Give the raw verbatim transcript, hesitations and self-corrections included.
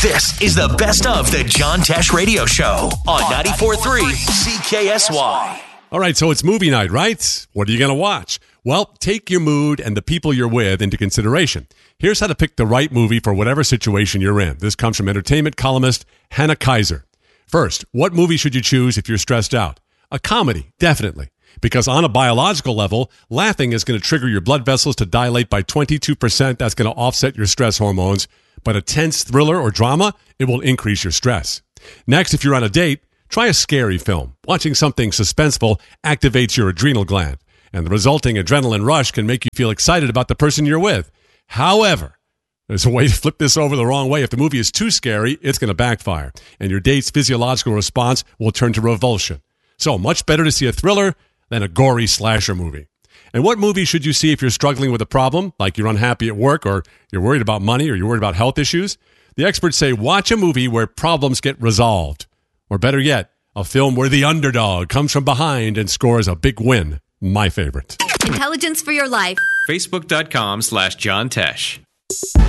This is the best of the John Tesh Radio Show on ninety-four point three C K S Y. All right, so it's movie night, right? What are you going to watch? Well, take your mood and the people you're with into consideration. Here's how to pick the right movie for whatever situation you're in. This comes from entertainment columnist Hannah Kaiser. First, what movie should you choose if you're stressed out? A comedy, definitely. Because on a biological level, laughing is going to trigger your blood vessels to dilate by twenty-two percent. That's going to offset your stress hormones. But a tense thriller or drama, it will increase your stress. Next, if you're on a date, try a scary film. Watching something suspenseful activates your adrenal gland, and the resulting adrenaline rush can make you feel excited about the person you're with. However, there's a way to flip this over the wrong way. If the movie is too scary, it's going to backfire, and your date's physiological response will turn to revulsion. So much better to see a thriller than a gory slasher movie. And what movie should you see if you're struggling with a problem, like you're unhappy at work, or you're worried about money, or you're worried about health issues? The experts say watch a movie where problems get resolved. Or better yet, a film where the underdog comes from behind and scores a big win. My favorite. Intelligence for your life. Facebook.com slash John Tesh.